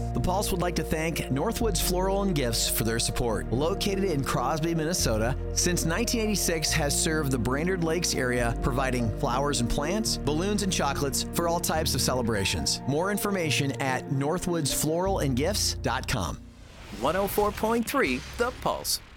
The Pulse would like to thank Northwoods Floral and Gifts for their support. Located in Crosby, Minnesota, since 1986 has served the Brainerd Lakes area, providing flowers and plants, balloons and chocolates for all types of celebrations. More information at northwoodsfloralandgifts.com. 104.3 The Pulse.